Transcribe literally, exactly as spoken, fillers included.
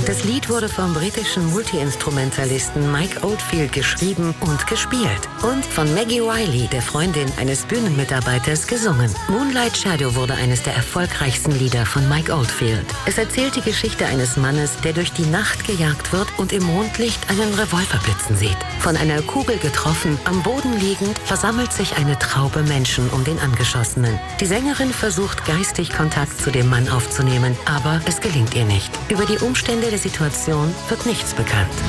Das Lied wurde vom britischen Multi-Instrumentalisten Mike Oldfield geschrieben und gespielt und von Maggie Reilly, der Freundin eines Bühnenmitarbeiters, gesungen. Moonlight Shadow wurde eines der erfolgreichsten Lieder von Mike Oldfield. Es erzählt die Geschichte eines Mannes, der durch die Nacht gejagt wird und im Mondlicht einen Revolver blitzen sieht. Von einer Kugel getroffen, am Boden liegend, versammelt sich eine Traube Menschen um den Angeschossenen. Die Sängerin versucht geistig Kontakt zu dem Mann aufzunehmen, aber es gelingt ihr nicht. Über die Umstände der Situation wird nichts bekannt.